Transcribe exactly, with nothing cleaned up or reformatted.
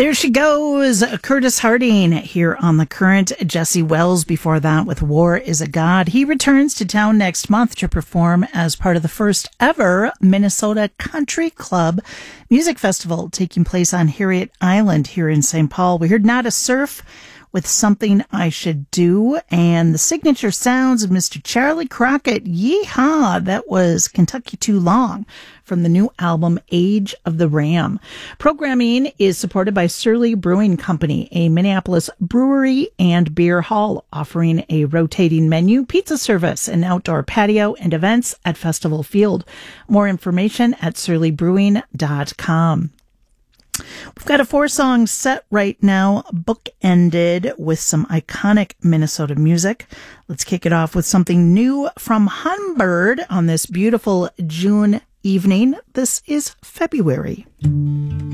There she goes, Curtis Harding here on The Current. Jesse Wells before that with War is a God. He returns to town next month to perform as part of the first ever Minnesota Country Club Music Festival taking place on Harriet Island here in Saint Paul. We heard Not a Surf with Something I Should Do, and the signature sounds of Mister Charlie Crockett. Yeehaw! That was Kentucky Too Long from the new album Age of the Ram. Programming is supported by Surly Brewing Company, a Minneapolis brewery and beer hall offering a rotating menu, pizza service, and outdoor patio and events at Festival Field. More information at surly brewing dot com. We've got a four-song set right now, bookended with some iconic Minnesota music. Let's kick it off with something new from Humbird on this beautiful June evening. This is February.